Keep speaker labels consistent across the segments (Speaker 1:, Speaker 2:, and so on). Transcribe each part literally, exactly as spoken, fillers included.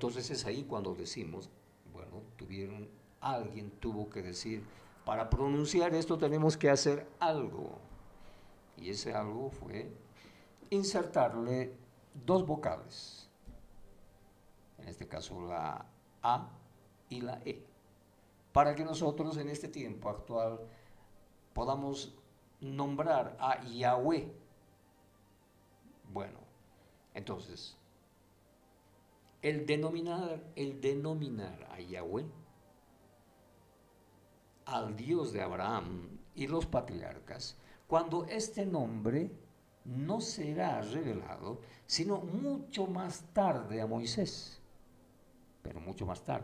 Speaker 1: Entonces es ahí cuando decimos, bueno, tuvieron, alguien tuvo que decir, para pronunciar esto tenemos que hacer algo. Y ese algo fue insertarle dos vocales, en este caso la A y la E, para que nosotros en este tiempo actual podamos nombrar a Yahweh. Bueno, entonces, el denominar, el denominar a Yahweh, al Dios de Abraham y los patriarcas, cuando este nombre no será revelado, sino mucho más tarde a Moisés, pero mucho más tarde.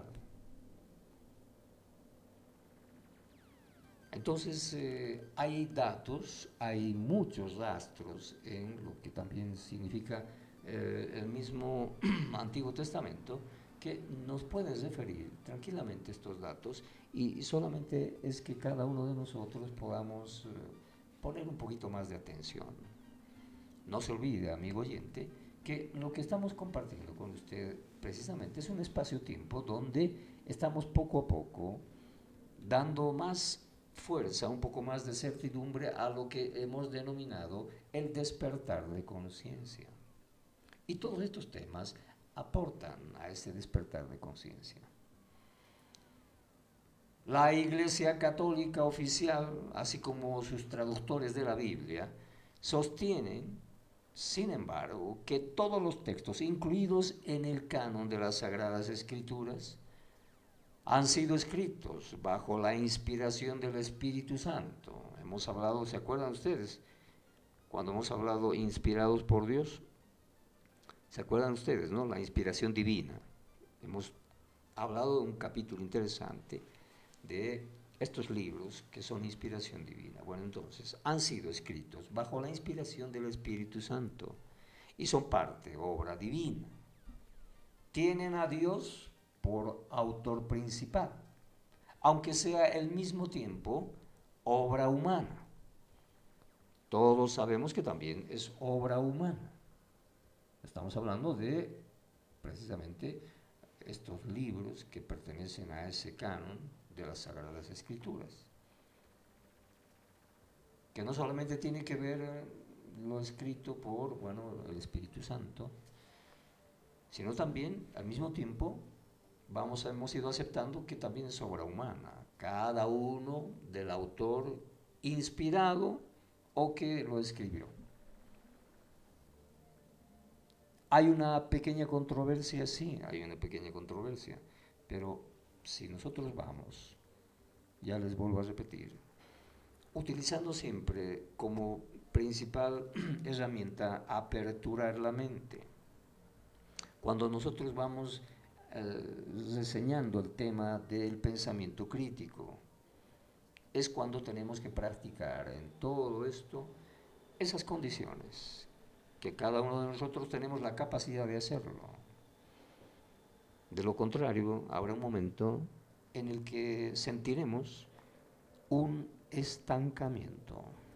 Speaker 1: Entonces, eh, hay datos, hay muchos rastros en lo que también significa eh, el mismo Antiguo Testamento, que nos pueden referir tranquilamente estos datos, y solamente es que cada uno de nosotros podamos eh, poner un poquito más de atención. No se olvide, amigo oyente, que lo que estamos compartiendo con usted precisamente es un espacio-tiempo donde estamos poco a poco dando más fuerza, un poco más de certidumbre a lo que hemos denominado el despertar de conciencia. Y todos estos temas aportan a ese despertar de conciencia. La Iglesia Católica oficial, así como sus traductores de la Biblia, sostienen, sin embargo, que todos los textos incluidos en el canon de las Sagradas Escrituras han sido escritos bajo la inspiración del Espíritu Santo. Hemos hablado, ¿se acuerdan ustedes? Cuando hemos hablado inspirados por Dios, ¿se acuerdan ustedes, no? La inspiración divina. Hemos hablado de un capítulo interesante de estos libros que son inspiración divina. Bueno, entonces, han sido escritos bajo la inspiración del Espíritu Santo y son parte, obra divina. Tienen a Dios por autor principal, aunque sea al mismo tiempo obra humana. Todos sabemos que también es obra humana. Estamos hablando de precisamente estos libros que pertenecen a ese canon de las Sagradas Escrituras, que no solamente tiene que ver lo escrito por, bueno, el Espíritu Santo, sino también al mismo tiempo vamos, hemos ido aceptando que también es obra humana, cada uno del autor inspirado o que lo escribió. Hay una pequeña controversia, sí, hay una pequeña controversia, pero si nosotros vamos, ya les vuelvo a repetir, utilizando siempre como principal herramienta aperturar la mente. Cuando nosotros vamos eh, reseñando el tema del pensamiento crítico, es cuando tenemos que practicar en todo esto esas condiciones, que cada uno de nosotros tenemos la capacidad de hacerlo. De lo contrario, habrá un momento en el que sentiremos un estancamiento.